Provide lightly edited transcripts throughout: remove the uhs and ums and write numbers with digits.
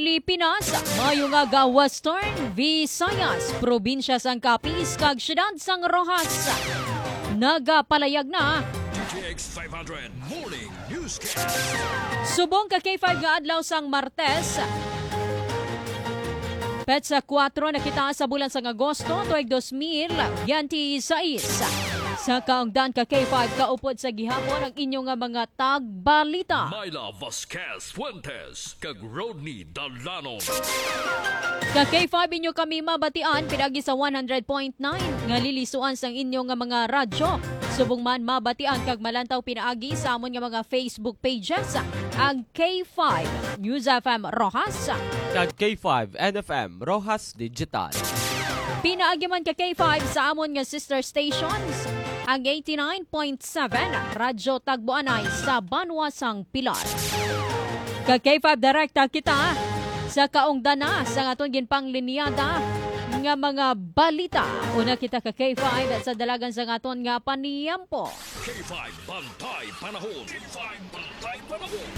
Pilipinas, mayo nga ga Western Visayas, probinsya sang Capiz kag siyudad sang Rojas. Nagapalayag na GTX 500 Morning Newscast. subong ka K5 nga adlaw sang Martes. Petsa 4 nakita sa bulan sang Agosto tuig 2026. Sa kaungdan ka K5 kaupod sa gihapon ang inyong nga mga tagbalita. Myla Vasquez Fuentes kag Rodney Dalanon. Ka K5 inyo kami mabatian pinagi sa 100.9 nga lilisuan sang inyong nga mga radyo. Subong man mabatian kag malantaw pinaagi sa amon nga mga Facebook pages ang K5 News FM Rojas kag K5 NFM Rojas Digital. Pinaagi man ka K5 sa amon nga sister stations ang 89.7 Radyo Tagboanay sa Banwa sang Pilar. Ka K5 direkta kita sa kaungdan na sa aton ginpangliniada nga mga balita. Una kita ka K5 at sa dalagan sa aton nga paniyampo. K5 Bantay Panahon. K5 Bantay Panahon.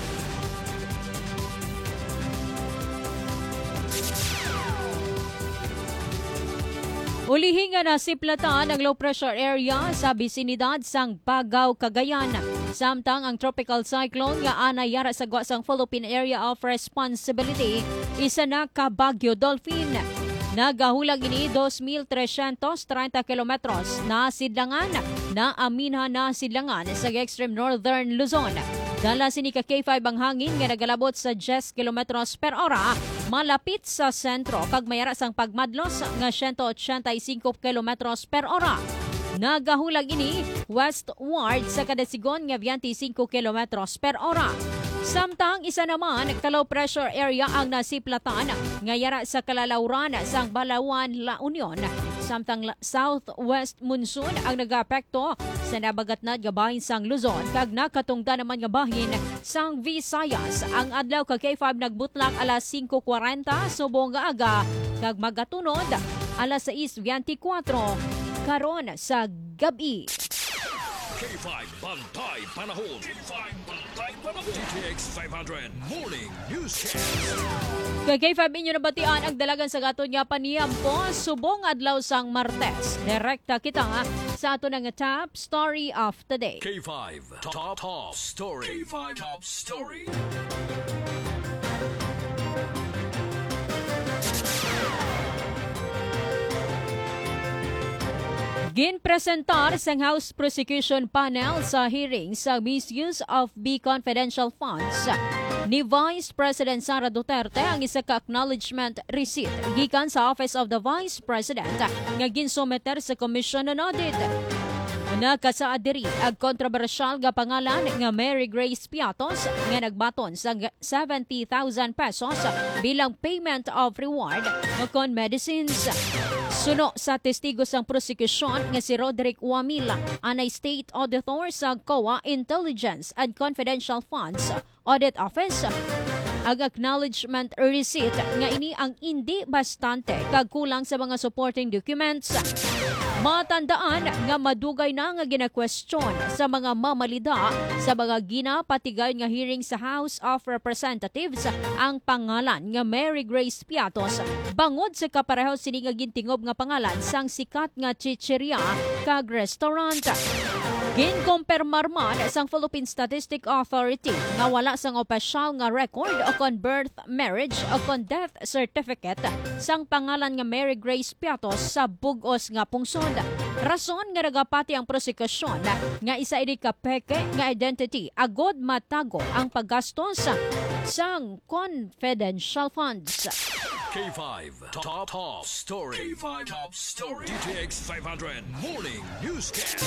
Ulihin nga nasiplatan ang low pressure area sa bisinidad sang Pagaw, Cagayan. Samtang ang tropical cyclone nga anayara sa gwa sang Philippine Area of Responsibility isa na ka Baguio Dolphin. Nagahulag ini 2,330 kilometros na sidlangan na aminha na sidlangan sa extreme northern Luzon. Dala sini ka K5 ang hangin nga nagalabot sa 10 kilometros per ora malapit sa sentro kag mayara sang pagmadlos nga 185 kilometros per ora. Nagahulag ini westward sa kadasigon nga 25 kilometros per ora. Samtang isa naman ka-low pressure area ang nasiplatan nga yara sa kalalauran sang Balawan, La Union. Samtang southwest monsoon ang nag-apekto sa nabagatnad nga bahin sang Luzon kag nakatungda naman nga bahin sang Visayas. Ang adlaw ka K5 nagbutlak alas 5:40 subong nga aga kag magatunod alas 6:24 karon sa gabi. K5 Bantay Panahon. K5 Bantay Panahon. GTX 500 Morning Newscast. Kay K5 inyo nabatian ang dalagan sa gaton nga paniyampo subong adlaw sang Martes. Direkta kita nga sa ato nga top story of the day. K5 Top Story. K5 Top Story. Ginpresentar sang House Prosecution Panel sa hearing sa misuse of B confidential funds ni Vice President Sara Duterte ang isa ka acknowledgement receipt gikan sa Office of the Vice President nga ginsometer sa Commission on Audit. Nakasaad diri ang kontrobersyal nga pangalan nga Mary Grace Piatos nga nagbaton sa 70,000 pesos bilang payment of reward kon medicines. Suno sa testigo sang prosekusyon nga si Roderick Wamila, anay State Auditor sa COA Intelligence and Confidential Funds Audit Office. Ang acknowledgement receipt nga ini ang hindi bastante kag kulang sa mga supporting documents. Matandaan nga madugay na nga gina-question sa mga mamalida sa mga ginapatigay nga hearing sa House of Representatives ang pangalan nga Mary Grace Piatos bangod sa kapareho sini nga gintingob nga pangalan sang sikat nga chicheria kag restaurant. Ginkompermar man sang Philippine Statistic Authority nga wala sang opisyal nga record o kon birth, marriage o kon death certificate sang pangalan nga Mary Grace Piatos sa bug-os nga pungsod. Rason nga nagapati ang prosekusyon nga isa ini ka peke nga identity agod matago ang paggastos sang confidential funds. K5 Top Story. K5 Top Story. GTX 500 Morning Newscast.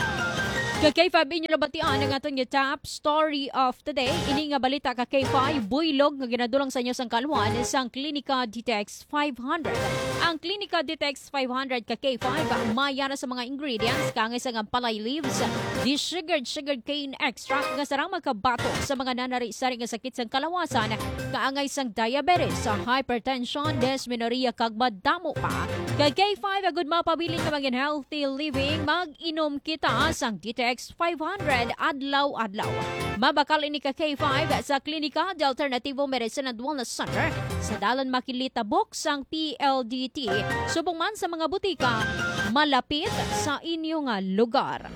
Kay K5 inyo nabatian ang aton nga top story of the day. Ini nga balita ka K5 buylog nga ginadulang sa inyo sang kalwan sang Klinika DTX 500. Ang Klinika DTX 500 ka K5 mayara sa mga ingredients kangay sa palay leaves, sugared cane extract nga sarang magkabato sa mga nanari-sari nga sakit sang kalawasan kaangay sang diabetes, hypertension hypertension, dysmenorrhea kag madamo pa. Kay K5 agud mapabilin ka maging healthy living, mag-inom kita sang DTX 500 adlaw-adlaw. Mabakal ini ka K5 sa Klinika de Alternativo Medicine and Wellness Center sa Dalan Makilita Book sang PLDT. Subong man sa mga butika malapit sa inyong lugar.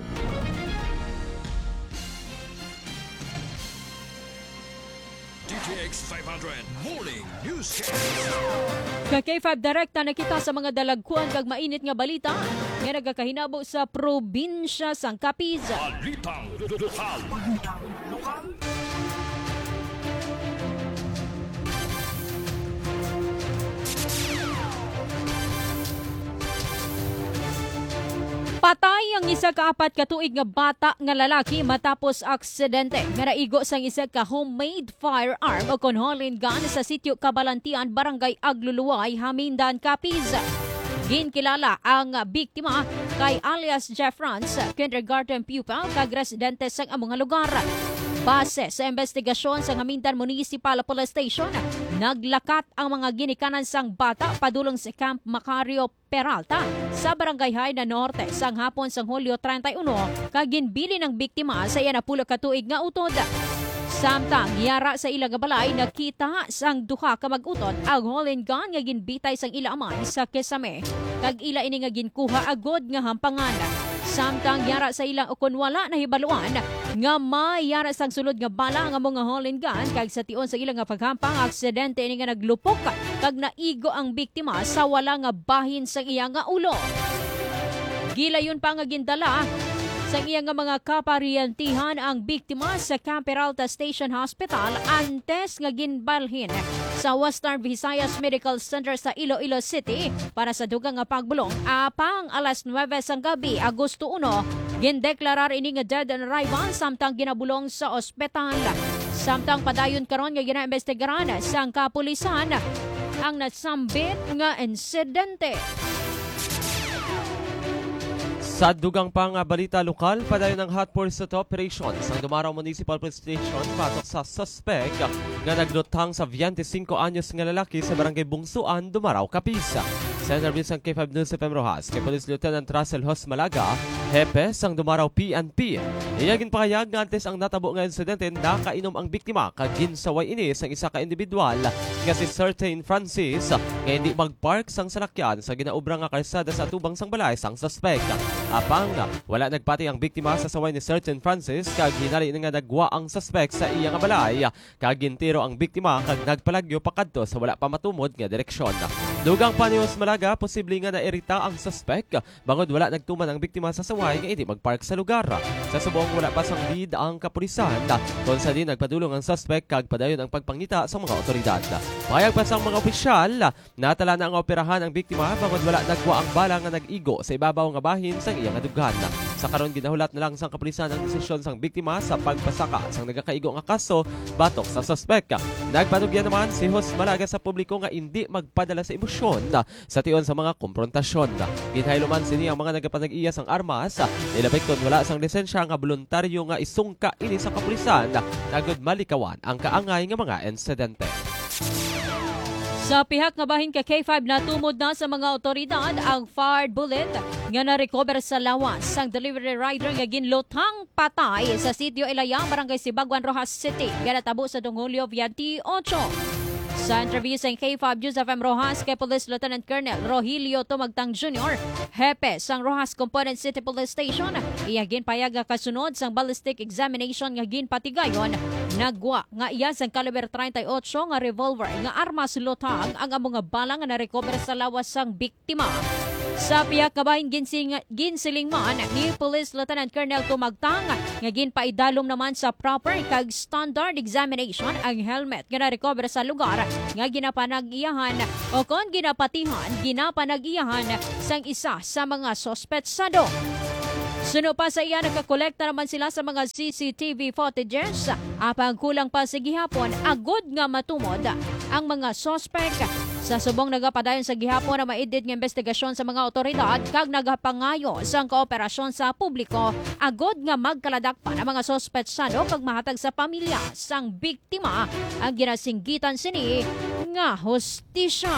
DTX 500 Morning Newscast. Ka K5 direkta na kita sa mga dalagkuan kag mainit nga balita nga nagakahinabo sa probinsya sang Capiz. Balitang lokal. Patay ang isa ka 4 ka tuig nga bata nga lalaki matapos aksidente nga naigo sang isa ka homemade firearm o conholin gun sa sitio Kabalantian, Barangay Agluluway, Hamindan, Capiz. Ginkilala ang biktima kay alias Jeff Franz, kindergarten pupil kag residente sa among lugar. Base sa investigasyon sa Hamindan Municipal Police Station, naglakat ang mga ginikanan sang bata padulong sa Camp Macario Peralta sa Barangay Haida Norte sang hapon sang Hulyo 31 kag ginbili ng biktima sa iya na 10 ka tuig nga utod. Samtang yara sa ilang balay nakita sang duha ka mag-utot ang holding gun nga ginbitay sang ila amay sa Kesame kag ila ini nga ginkuha agod nga hampangan. Samtang yara sa ilang ukonwala na hibaluan nga may yara sang sulod nga bala nga mga holding gun kag sa tion sa ilang nga paghampang aksidente ini nga naglupok kag naigo ang biktima sa wala nga bahin sa iya nga ulo. Gilayon pa nga gindala sa iya nga mga kapariantihan ang biktima sa Camp Peralta Station Hospital antes nga ginbalhin sa Western Visayas Medical Center sa Iloilo City para sa dugang nga pagbulong. Apang alas 9 sang gabi, Agosto 1, gindeklarar ini nga dead on arrival samtang ginabulong sa ospital. Samtang padayon karon nga ginaimbestigaran sang kapulisan ang nasambit nga insidente. Sa dugang pang balita lokal, padayon ng hot pursuit operation sa Dumaraw Municipal Police Station patok sa suspect nga naglutang sa 25 anyos nga lalaki sa barangay Bungsuan, Dumaraw, Capiz. Sa interview sa K5 News FM Rojas, kay Police Lieutenant Russell Hos Malaga, hepe sang Dumaraw PNP. Iyagin pakayag nga antes ang natabo nga insidente, nakainom ang biktima kag ginsaway ini sang isa ka individual nga si Certain Francis nga hindi magpark sang salakyan sa ginaubra nga kalsada sa tubang sang balay sang suspect. Apang wala nagpati ang biktima sa saway ni Certain Francis kag hinali nga nagwa ang suspect sa iya nga balay kag gintiro ang biktima kag nagpalagyo pakadto sa wala pa matumod nga direksyon. Dugang pa ni Hos Malaga, posible nga nairita ang suspect bangod wala nagtuman ang biktima sa saway nga hindi magpark sa lugar. Sa subong wala pa sang lead ang kapulisan kung sa din nagpadulong ang suspect kag padayon ang pagpangita sa mga otoridad. Payag pa sang mga opisyal, natala na ang operahan ang biktima bangod wala nagwa ang bala nga nag-igo sa ibabaw nga bahin sang iyang dughan. Sa karon ginahulat na lang sang kapulisan ang desisyon sang biktima sa pagpasaka sang nagakaigo nga kaso batok sa suspect. Nagpanugyan naman si Hos Malaga sa publiko nga hindi magpadala sa emosyon sa tion sa mga komprontasyon. Ginhaylo man sini ang mga nagapanag-iya sang armas, nilapit kon wala sang lisensya nga voluntaryo nga isungka ini sa kapulisan, nagud malikawan ang kaangay nga mga insidente. Sa pihak nga bahin ka K5 natumod na sa mga otoridad ang fired bullet nga na-recover sa lawas sang delivery rider nga ginlutang patay sa sitio Ilayang, Barangay Sibaguan, Rojas City. Ganatabo sa Hulyo 28. Sa interview sa K5 News FM Rojas kay Police Lieutenant Colonel Rogelio Tumagtang Jr., hepe sang Rojas Component City Police Station, iya ginpayag nga kasunod sang ballistic examination nga ginpatigayon, nagwa nga iya sang caliber 38 nga revolver nga armas lutang ang among nga bala nga na-recover sa lawas sang biktima. Sa pihak nga bahin ginsiling man ni Police Lieutenant Colonel Tumagtang nga ginpaidalom naman sa proper kag standard examination ang helmet nga na-recover sa lugar nga ginapanag-iyahan o kon ginapanag-iyahan sang isa sa mga sospetsado. Suno pa sa iya, nakakolekta naman sila sa mga CCTV footages. Apang kulang pa sa gihapon, agod nga matumod ang mga sospek. Sa subong nagapadayon sa gihapon na maidid ng investigasyon sa mga otoridad kag nagapangayo sa kooperasyon sa publiko, agod nga magkaladak pa ng mga sospetsado kag mahatag sa pamilya sang biktima ang ginasinggitan sini nga hostisya.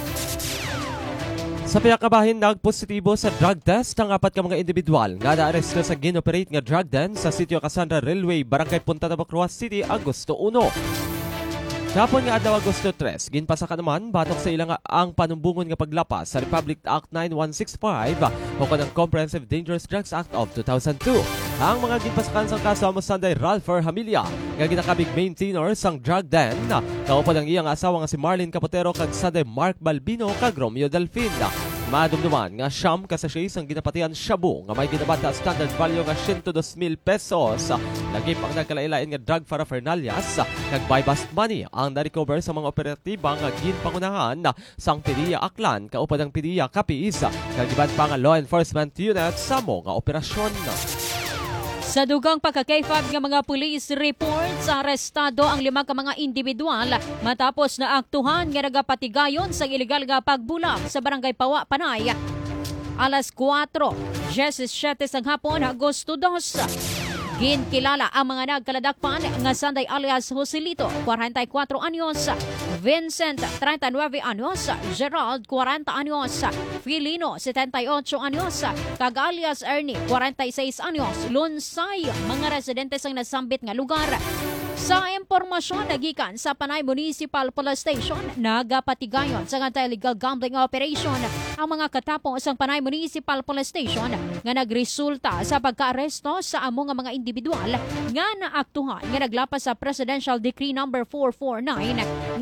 Sa piyakabahin, nagpositibo sa drug test ang 4 ka mga individual nga naaresto sa ginoperate nga drug den sa sitio Cassandra Railway, Barangay Punta Tabacroas City, Agosto 1. Kapon nga adlaw Agosto 3, ginpasaka naman batok sa ilang ang panumbungon nga paglapas sa Republic Act 9165 o kanang Comprehensive Dangerous Drugs Act of 2002. Ang mga ginpasakan sa kaso amo Sunday Ralpher Hamilya nga ginakabig maintainer sang drug den kaupan ang iyang asawa nga si Marlene Capotero kag Sunday Mark Balbino kag Romeo Delfin. Madumduman nga siyam kasasya ang ginapatian shabu nga may ginabata standard value nga 102,000 pesos. Lagip ang nagkalailain nga drug paraphernalias kag buy bust money ang na-recover sa mga operatiba nga ginpangunahan sang PDEA Aklan kaupan ang PDEA Capiz kag iban pa nga law enforcement unit sa mga operasyon. Sa dugang pagka-K5 nga mga police reports, arestado ang 5 ka mga individual matapos na aktuhan nga nagapatigayon sa ilegal nga pagbulag sa Barangay Pawa, Panay. Alas 4:17 sang hapon, Agosto 2. Ginkilala ang mga nagkaladakpan nga Sanday alias Joselito, 44 anyos, Vincent, 39 anyos, Gerald, 40 anyos, Filino, 78 anyos, kag alias Ernie, 46 anyos, Lunsay, mga residentes ang nasambit nga lugar. Sa impormasyon nagikan sa Panay Municipal Police Station, nagapatigayon sa anti-illegal gambling operation ang mga katapos sa Panay Municipal Police Station nga nagresulta sa pagkaaresto sa among mga individual nga naaktuhan nga naglapas sa Presidential Decree No. 449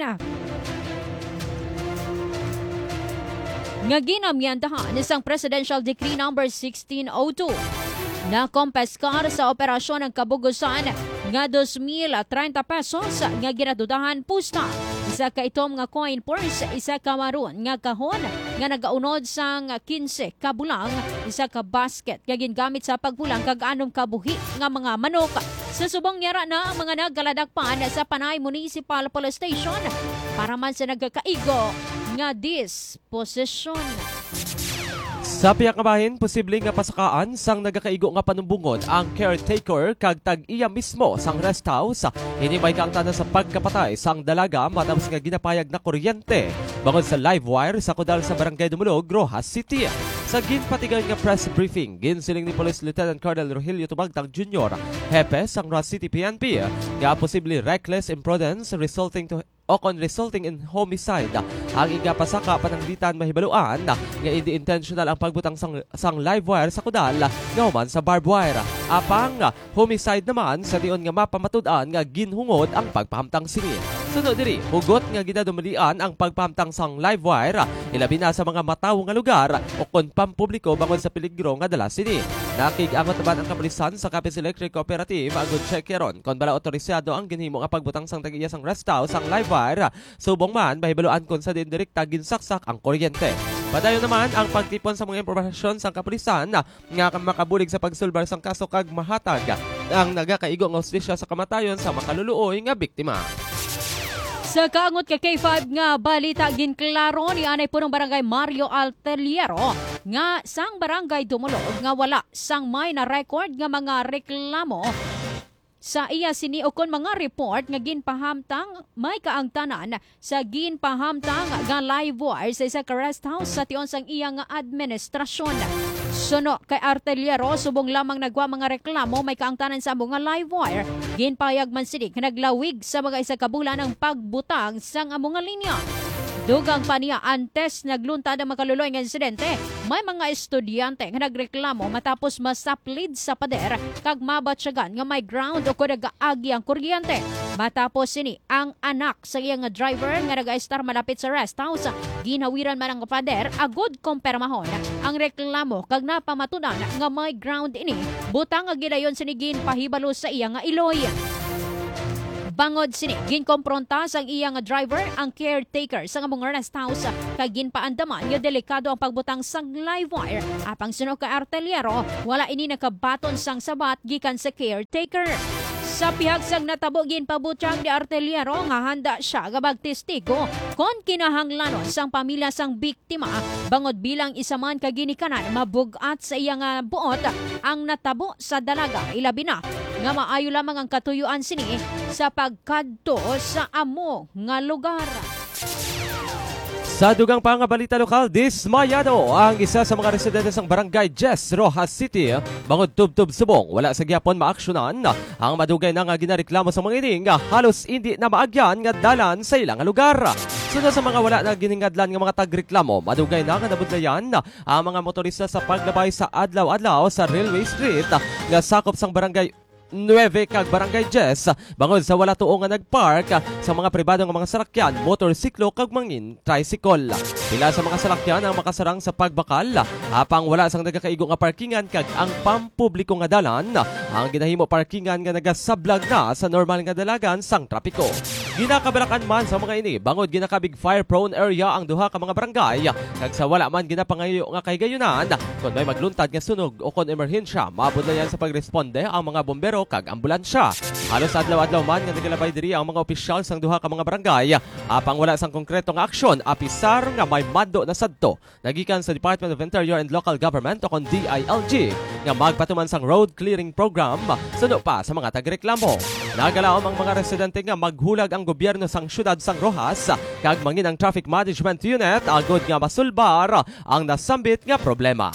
nga ginamyandahan isang Presidential Decree No. 1602 na kompeskar sa operasyon ng kabugusan nga 2,030 pesos nga ginadudahan pusta. Isa ka itom nga coin purse, isa ka maroon nga kahon nga nagaunod sang 15 ka bulang, isa ka basket nga gingamit sa pagbulang kag anong kabuhi nga mga manok. Sa subong yara na ang mga nagkaladakpan sa Panay Municipal Police Station para man sa nagkakaigo nga disposisyon. Sa piyang kabahin, posibleng nga pasakaan sang nagakaigo nga panumbungon ang caretaker kag tag-iya mismo sang rest house. Hinimay ka ang tanan sa pagkapatay sang dalaga matapos nga ginapayag na kuryente. Bangod sa live wire sa kudal sa Barangay Dumulog, Rojas City. Sa ginpatigan nga press briefing, ginsiling ni Police Lieutenant Colonel Rogelio Tubagtang Jr., hepe sang Rojas City PNP, nga posible reckless imprudence resulting in homicide. Ang igapasaka pananglitan mahibaluan nga hindi intentional ang pagbutang sang live wire sa kudal nga human sa barbed wire. Apang homicide naman sa diyon nga mapamatud-an nga ginhungod ang pagpahamtang sini. Sunod diri, hugot nga ginadumalian ang pagpahamtang sang live wire ilabi na sa mga matawo nga lugar o kon pampubliko bangod sa peligro nga dala sini. Nakigangot naman ang kapulisan sa Capiz Electric Cooperative agud checkeron kon bala otorisado ang ginhimo nga pagbutang sang tag-iya sang rest house sang live wire. Subong man mahibaluan kon sa din direkta ginsaksak ang kuryente. Padayon naman ang pagtipon sa mga impormasyon sang kapulisan nga makabulig sa pagsulbar sang kaso kag mahatag ang nagakaigo nga hustisya sa kamatayon sa makaluluoy nga biktima. Sa kaangot ka K5 nga balita ginklaro ni anay punong barangay Mario Alteliero nga sang barangay Dumulog nga wala sang may na record nga mga reklamo sa iya sini ukon mga report nga ginpahamtang may kaangtanan sa ginpahamtang nga live wire sa isa ka rest house sa tion sang iya nga administrasyon. Suno kay Arteliero subong lamang nagwa mga reklamo may kaangtanan sa among nga live wire, ginpayag man sini nga naglawig sa mga isa ka bulan ang pagbutang sang among nga linya. Dugang pa niya antes nagluntad ang makaluloy nga insidente, may mga estudyante nga nagreklamo matapos masaplid sa pader kag mabatsyagan nga may ground o nagaagi ang kuryente. Matapos sini ang anak sa iyang driver nga nag-estar malapit sa rest house, ginawiran man ang pader agud kumpirmahon ang reklamo kag napamatunan nga may ground ini, butang nga gidayon sini ginpahibalo sa iya nga iloy. Bangod sini, ginkompronta sang iya nga driver ang caretaker sa among rest house kag ginpaandaman nga delikado ang pagbutang sang live wire. Apang suno ka Arteliero, wala ini nakabaton sang sabat gikan sa caretaker. Sa pihag sang natabo ginpabutyang ni Arteliero nga handa siya nga magtestigo kon kinahanglanon sang pamilya sang biktima bangod bilang isa man ka ginikanan mabugat sa iya nga buot ang natabo sa dalaga, ilabi na nga maayo lamang ang katuyuan sini sa pagkadto sa amo nga lugar. Sa dugang pang balita lokal, dismayado ang isa sa mga residente ng barangay Jess, Rojas City, bangod tubtub subong. Wala sa gyapon maaksyonan ang madugay na nga ginareklamo sa mga ining halos hindi na maagyan nga dalan sa ilang lugar. Sunod sa mga wala na giningadlan nga mga tagreklamo, madugay na nga nabudlayan ang mga motorista sa paglabay sa adlaw-adlaw sa Railway Street nga sakop sang barangay 9 kag barangay Jess bangod sa wala tuong nga nagpark sa mga pribadong mga salakyan, motorsiklo kag mangin tricycle. Pila sa mga salakyan ang makasarang sa pagbakal apang wala sang nagakaigo nga parkingan kag ang pampubliko nga dalan ang ginahimo parkingan nga nagasablag na sa normal nga dalagan sang trapiko. Ginakabalakan man sa mga ini bangod ginakabig fire prone area ang duha ka mga barangay kag sa wala man ginapangayo nga kahigayunan kun may magluntad nga sunog o kon emerhensya mabudlayan sa pagresponde ang mga bombero kag ambulansya. Halos adlaw-adlaw man nga nagalabay diri ang mga opisyal sang duha ka mga barangay apang wala sang konkreto nga aksyon apisar nga may maddo na sadto nagikan sa Department of Interior and Local Government o kon DILG nga magpatuman sang road clearing program suno pa sa mga tagreklamo. Nagalaom ang mga residente nga maghulag ang gobyerno sang syudad sang Rojas kag mangin ang Traffic Management Unit agod nga masulbar ang nasambit nga problema.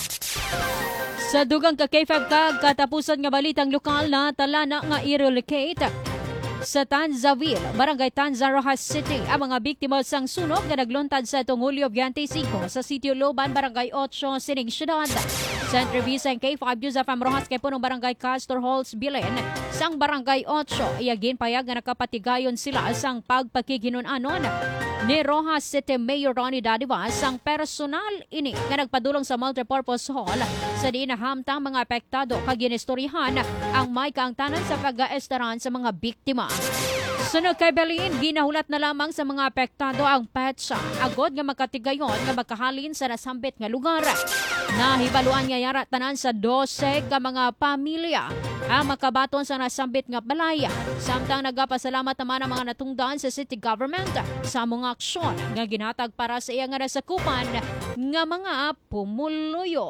Sa dugang ka K5 kag katapusan nga balitang lokal na talana nga i-relocate sa Tanzaville, Barangay Tanza, Rojas City ang mga biktima sang sunog nga nagluntad sa itong Hulyo 25 sa Sitio Loban, Barangay 8, Sining Syudad. Sa entrevista ang K5 News FM Rojas kay punong Barangay Castor Halls, Bilen, sang Barangay 8, iyagin payag nga nakapatigayon sila sang pagpakiginunanon ni Rojas City Mayor Ronnie Dadiva sang personal ini nga nagpadulong sa multipurpose hall sa di nahamtang mga apektado kag ginistoryahan ang may kaangtanan sa pag-aestaran sa mga biktima. Sunod kay Belin, ginahulat na lamang sa mga apektado ang petsa agod nga makatigayon nga makahalin sa nasambit nga lugar. Nahibaluan nga yara tanan sa 12 ka mga pamilya ang makabaton sa nasambit nga balaya. Samtang nagapasalamat naman ang mga natungdan sa city government sa mga aksyon nga ginatag para sa iya nga nasakupan nga mga pumuluyo.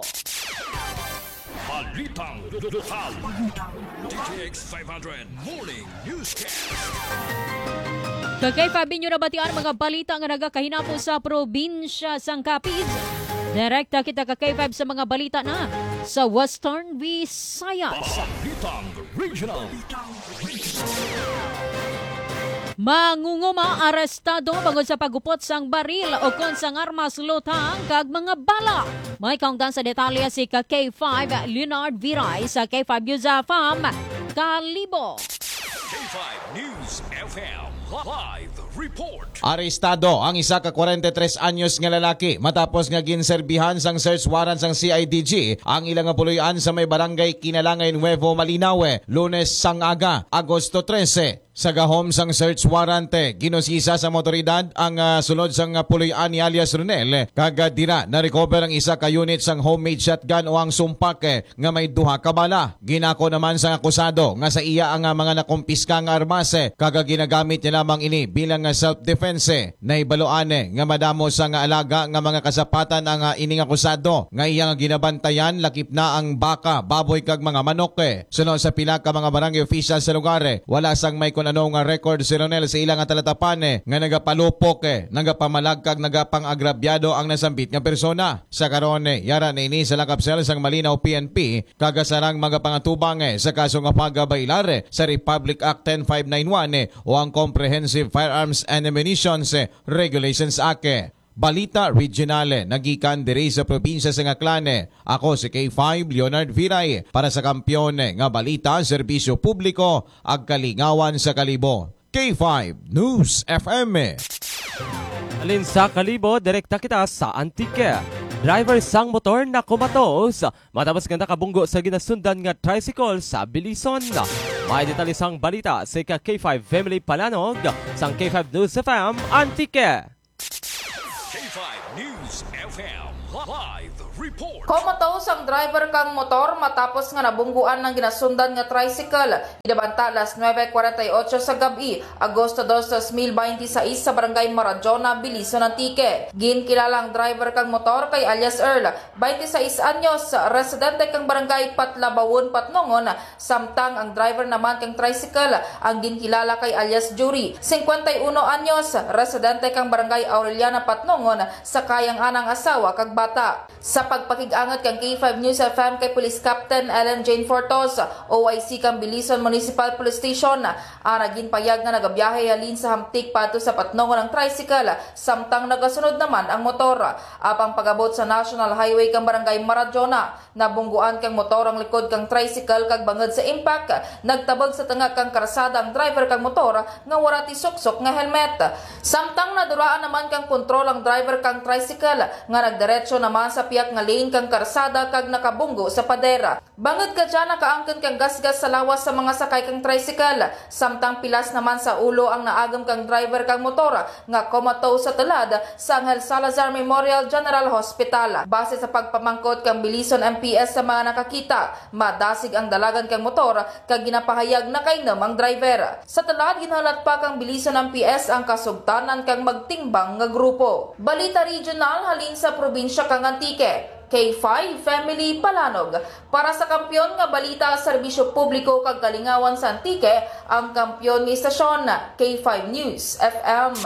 Balitang lokal. DTX 500 Morning Newscast. Kay Fabinho na batian mga balita nga nagakahinapon sa probinsya sang Capiz. Direkta kita kay 5 sa mga balita na sa Western Visayas. Balitang Regional. Mangunguma arestado bangod sa pagupot sang baril o kon sang armas lutang kag mga bala. May kaungdan sa detalye si K5 Leonard Viray sa K5 News FM Kalibo. K5 News FM Live Report. Arestado ang isa ka 43 anyos nga lalaki matapos nga ginserbihan sang search warrant sang CIDG ang ilang puloy-an sa may barangay Kinalangay Nuevo Malinaw, Lunes sang aga, Agosto 13. Sa gahom sang search warrant, ginosisa sa motoridad ang sulod sang puloy-an ni alias Ronel kag dira na-recover ang isa ka unit sang homemade shotgun o ang sumpak nga may duha ka bala. Ginako naman sang akusado nga sa iya ang mga nakumpiska nga armas kag ginagamit niya lamang ini bilang self-defense. Naibaloan nga madamo sang alaga nga mga kasapatan ang ining akusado nga iyang ginabantayan lakip na ang baka, baboy kag mga manok. Sunod sa pila ka mga barangay official sa lugar, wala sang may anong record si Ronel sa ilang talatapan nga nagapalupok, nagapamalag kag nagapang-agrabyado ang nasambit nga persona. Sa karon yara na ini sa lakapsel sang Malinaw PNP kagasarang mga pangatubang sa kaso nga pagbailar sa Republic Act 10591 o ang Comprehensive Firearms and Ammunition Regulations Act. Balita Regional, nagikan diri sa probinsya sa Aklan. Ako si K5 Leonard Viray para sa Kampiyon nga balita, serbisyo publiko ag kalingawan sa Kalibo. K5 News FM. Alin sa Kalibo, direkta kita sa Antique. Driver sang motor na kumatos matapos nga nakabunggo sa ginasundan nga tricycle sa Bilison. May detalye sang balita sa K5 Family Palanog sang K5 News FM Antique. K5 News FM Live report. Komatos ang driver kang motor matapos nga nabungguan ng ginasundan nga tricycle. Idabanta alas 9:48 sa gabi, Agosto 2, 2026 sa barangay Marajona, Bilisan, Antique. Ginkilalang driver kang motor kay alias Earl, 26 anyos, residente kang barangay Patlabawon, Patnongon, samtang ang driver naman kang tricycle ang ginkilala kay alias Jury, 51 anyos, residente kang barangay Aureliana, Patnongon, sa kayang anang asawa kag bata. Sa pagpakigangat kang K5 News FM kay Police Captain Ellen Jane Fortos, OIC kang Bilisan Municipal Police Station, naging payag nga nagabiyahe halin sa Hamtik pato sa Patnongon ng tricycle, samtang nagasunod naman ang motor. Apang pagabot sa National Highway kang barangay Marajona, nabungguan kang motor ang likod kang tricycle kag bangod sa impact, nagtabag sa tanga kang karsada ang driver kang motor nga wala ti suksok nga helmet. Samtang naduraan naman kang kontrol ang driver kang tricycle nga nagdiretso naman sa piyak nga lane kang karsada kag nakabunggo sa padera. Bangod ka dyan nakaangkon kang gasgas sa lawas sa mga sakay kang tricycle, samtang pilas naman sa ulo ang naagam kang driver kang motor nga komato sa talad sa Angel Salazar Memorial General Hospital. Base sa pagpamangkot kang Bilisan MPS sa mga nakakita, madasig ang dalagan kang motor kag ginapahayag na kainom ang driver. Sa talad ginhalat pa kang Bilisan MPS ang kasugtanan kang magtimbang nga grupo. Balita Regional halin sa probinsya kang Antique. K5 Family Palanog. Para sa kampyon nga balita serbisyo publiko kag kalingawan sa Antique, ang kampyon ni istasyon K5 News FM.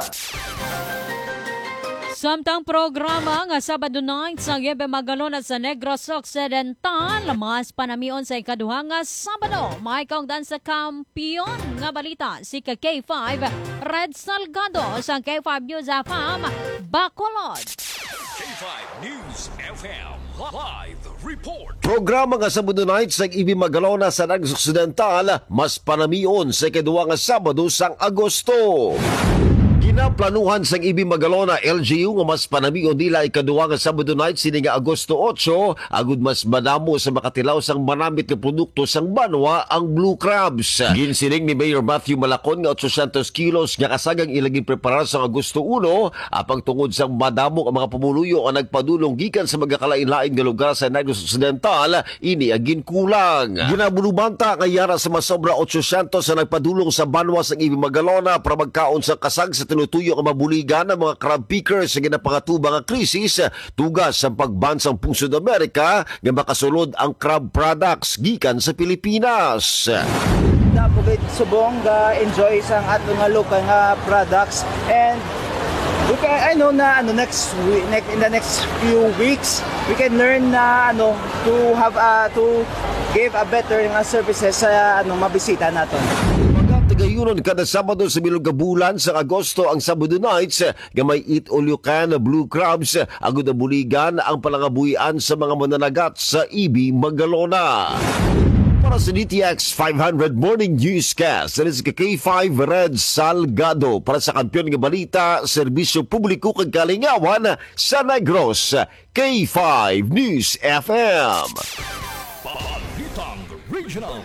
Samtang programa nga Sabado night sa Yebe Magalona sa Negros Occidental, mas panamion sa ikaduha nga Sabado. May kaungdan sa kampiyon nga balita si K5 Red Salgado sa K5 News FM Bacolod. K5 News FM live report. Programa nga Sabado night sa Ibi Magalona sa Negros Occidental, mas panamion sa ikaduha nga Sabado sang Agosto. Ginaplanuhan sang Ibi Magalona LGU nga mas panamion nila ikaduha nga Sabado night sini nga Agosto 8, agud mas madamo sa makatilaw sang manamit nga produkto sang banwa ang blue crabs. Ginsiling ni Mayor Matthew Malacon nga 800 kilos nga kasagang ilaging preparar sang Agosto 1, apang tungod sang madamo ang mga pumuluyo ang nagpadulong gikan sa magkakalain-lain nga lugar sa Negros Occidental, ini ang ginkulang. Ginabulubanta nga yara sa masobra 800 sa nagpadulong sa banwa sang Ibi Magalona para magkaon sa kasag sa tinutuyo ang mabuligan ng mga crab pickers sa ginapangatubang nga krisis tugas sa pagbansang Pungsod Amerika nga makasulod ang crab products gikan sa Pilipinas. Napugit subong ga enjoy sang ato nga local nga products, and we can, I know na next week, in the next few weeks we can learn na to have to give a better nga services sa mabisita naton. Gayunon kada Sabado sa milong bulan sa Agosto ang Sabado nights nga may eat all you can blue crabs agud na buligan ang palangabuhian sa mga mananagat sa Ibi Magalona. Para sa DTX 500 Morning Newscast, sa K5 Red Salgado para sa kampyon nga balita, serbisyo publiko kag kalingawan sa Negros, K5 News FM. Balitang Regional.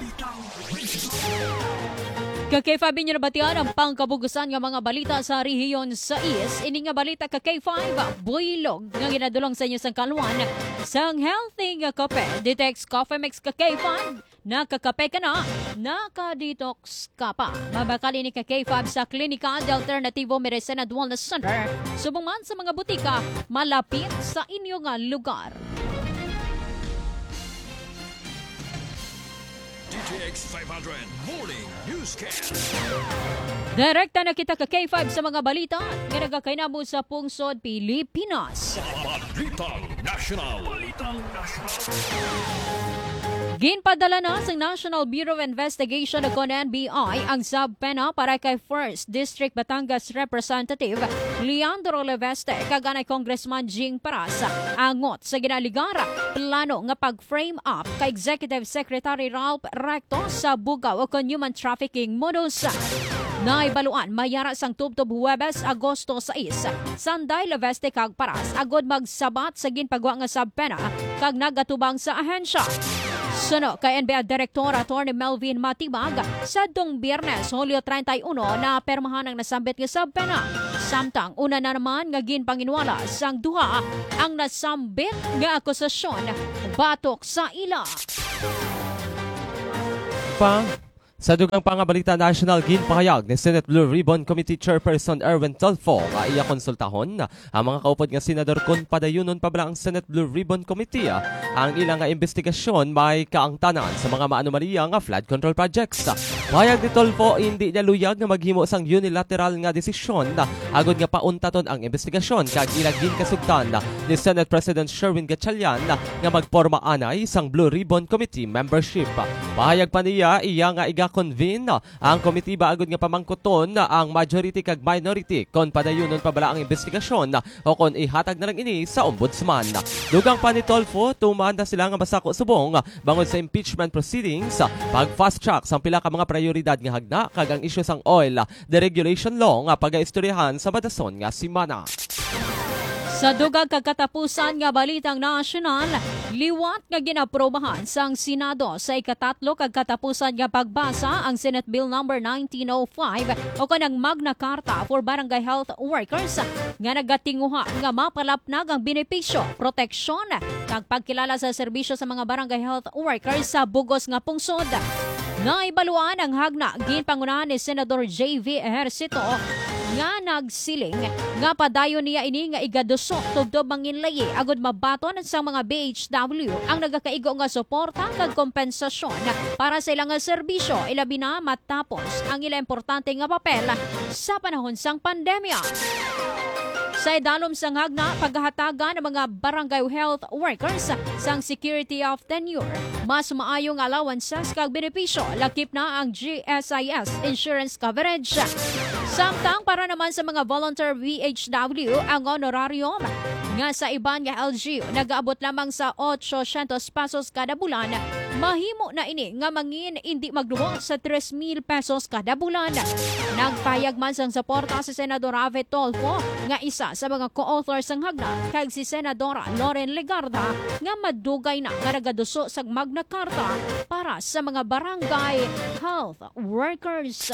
Kay K5 nyo nabatian ang pangkabugusan nga mga balita sa rehiyon sa East. Ini nga balita ka K5 builog nga ginadulong sa inyo sang kaluan sang healthy nga kape. Ditex Coffee Mix ka K5. Nakakape ka na, nakadetox ka pa. Mabakali ni ka K5 sa Klinika de Alternativo Medicina at Wellness Center. Subong man sa mga butika malapit sa inyo nga lugar. DTX 500 Morning Newscast. Direkta na kita ka K5 sa mga balita nga nagakainamo sa Pungsod, Pilipinas. Balitang National. Ginpadala na sa National Bureau of Investigation o NBI ang subpena para kay 1st District Batangas Representative Leandro Leveste kaganay Congressman Jing Parasa angot sa ginaligara plano nga pag-frame up kay Executive Secretary Ralph Recto sa bugaw o human trafficking modus. Naibaluan mayara sang tubtob Huwebes, Agosto 6. Sanday Leveste kag Paras agod magsabat sa ginpagwa nga subpena kag nagatubang sa ahensya. Suno kay NBI Director Atty. Melvin Matibag sa dong Biyernes, Hulyo 31 na permahan ang nasambit nga subpena. Samtang una na naman nga ginpanginwala sang duha ang nasambit nga akusasyon batok sa ila. Sa dugang pangabalita national, ginpahayag ni Senate Blue Ribbon Committee Chairperson Erwin Tulfo nga iya konsultahon ang mga kaupod nga senador kun padayunon pa bala ang Senate Blue Ribbon Committee ang ilang nga investigasyon may kaangtanan sa mga maanomaliya nga flood control projects. Pahayag ni Tulfo hindi niya luyag nga maghimo sang unilateral nga desisyon agod nga pauntaton ang investigasyon kag ilang ginkasugtan ni Senate President Sherwin Gatchalian nga magporma anay sang Blue Ribbon Committee membership. Pahayag pa niya iya nga convene ang committee baagod nga pamangkuton ang majority kag minority kon padayunon pa bala ang investigasyon o kon ihatag na lang ini sa ombudsman. Dugang pa ni Tulfo, tuman na sila nga masako subong bangod sa impeachment proceedings pag fast track sang pila ka mga prioridad nga hagna kag ang issue sang oil deregulation law nga pagaistoryahan sa badason nga simana. Sa dugang kagkatapusan nga balitang nasyonal, liwat nga ginaprobahan sang Senado sa ikatatlo kagkatapusan nga pagbasa ang Senate Bill No. 1905 o kanang Magna Carta for Barangay Health Workers nga nagatinguha nga mapalapnag ang benepisyo, proteksyon kag pagkilala sa serbisyo sa mga barangay health workers sa bugos nga pungsod. Naibaluan ang hagna ginpangunahan ni Senador J.V. Ejercito nga nagsiling nga padayon niya ini nga igaduso tugtob manginlayi agud mabaton sa mga BHW ang nagakaigo nga suporta kag kompensasyon para sa ilang nga serbisyo ilabi na matapos ang ilang importante nga papel sa panahon sang pandemya. Sa idalom sang hagna, paghahatagan ng mga barangay health workers sang security of tenure. Mas maayong allowances kag benepisyo, lakip na ang GSIS insurance coverage. Samtang para naman sa mga volunteer VHW, ang honorarium nga sa iban nga LGU nagaabot lamang sa 800 pesos kada bulan. Mahimo na ini nga mangin hindi magduwa sa 3,000 pesos kada bulan. Nagpayag man sang suporta si Senador Ave Tulfo nga isa sa mga co-authors sang hagna kag si Senadora Loren Legarda nga madugay na nga nagaduso sa Magna Carta para sa mga barangay health workers.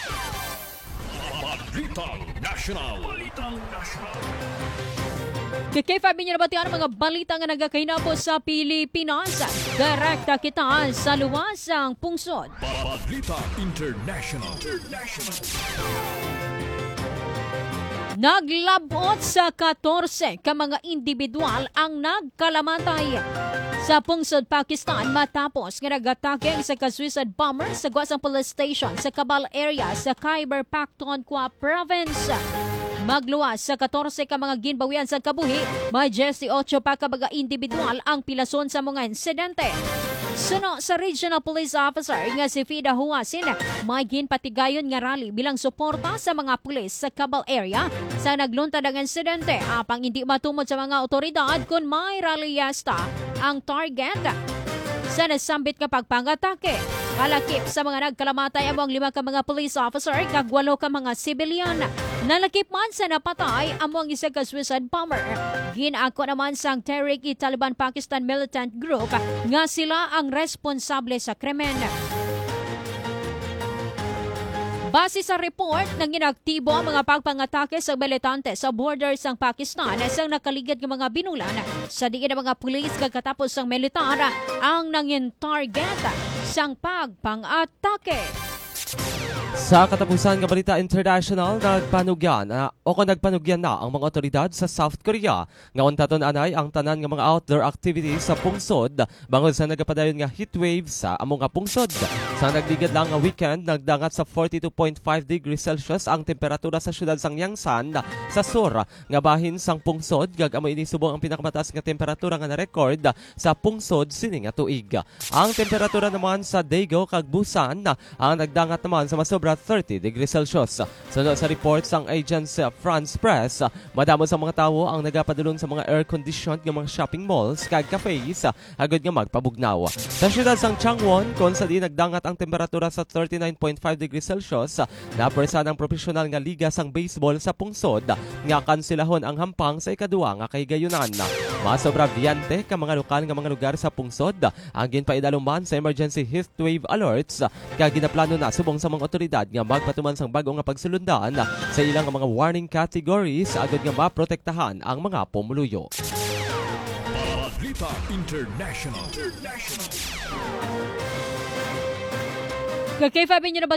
Balitang National. Kay Fabi niyo nabatian ang mga balita nga nagakahinabo sa Pilipinas. Direkta kita sa luwasang pungsod. Balitang International. Naglabot sa 14 ka mga individual ang nagkalamatay sa pungsod Pakistan matapos nga nagatake sa ka-suicide bomber sa Gwasang Police Station sa Kabul area sa Khyber Pakhtunkhwa Province. Magluwas sa 14 ka mga ginbawian sa kabuhi, may 18 pa ka mga individual ang pilason sa mga insidente. Suno sa Regional Police Officer nga si Fida Huasin, may ginpatigayon nga rally bilang suporta sa mga pulis sa Kabul area sa nagluntad ang insidente apang hindi matumod sa mga otoridad kung may rallyesta ang target sa nasambit nga pagpangatake. Kalakip sa mga nagkalamatay among 5 ka mga police officer kag 8 ka mga civilian. Nalakip man sa napatay among isa ka suicide bomber. Ginako naman sang Tehrik-i-Taliban Pakistan militant group nga sila ang responsable sa krimen. Base sa report, nang inaktibo ang mga pagpangatake sa militante sa borders ng Pakistan sang nakaligid ng mga binulan sa diin ng mga pulis kagkatapos ng militar ang nangin target sang pagpangatake. Sa katapusan ng balita international, nagpanugyan na ang mga otoridad sa South Korea nga untaton anay ang tanan ng mga outdoor activities sa pungsod bangod sa nagapadayon nga heatwave sa among nga pungsod. Sa nagligid lang nga weekend, nagdangat sa 42.5 degrees Celsius ang temperatura sa syudad sang Yangsan sa sur nga bahin sang pungsod kag amo ini subong ang pinakamataas nga temperatura nga na-record sa pungsod sini nga tuig. Ang temperatura naman sa Daegu kag Busan ang nagdangat naman sa masobra 30 degrees Celsius. Sunod sa report sang Agence France Press, madamo sa mga tawo ang nagapadulong sa mga air-conditioned nga mga shopping malls kag cafes agad nga magpabugnaw. Sa syudad sang Changwon, kung sa di nagdangat ang temperatura sa 39.5 degrees Celsius, napersa ng profesional nga liga sang baseball sa pungsod nga kansilahon ang hampang sa ikaduwa nga kahigayunan. Masobra biyante ka mga lokal nga mga lugar sa pungsod ang ginpaidaluman sa emergency heatwave alerts kag ginaplano na subong sa mga otoridad otoridad nga magpatuman sang bago nga pagsulundan sa ilang mga warning categories agad nga maprotektahan ang mga pumuluyo. Balita International. Kay Fabian nyo na